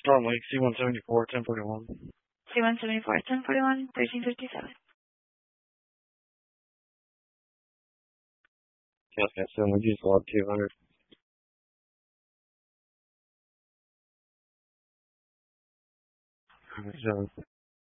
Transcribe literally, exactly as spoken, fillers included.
Storm Lake, C one seventy-four, ten forty-one. C one seventy-four, ten forty-one, thirteen fifty-seven. Cascade seven, we just log two hundred. Seven.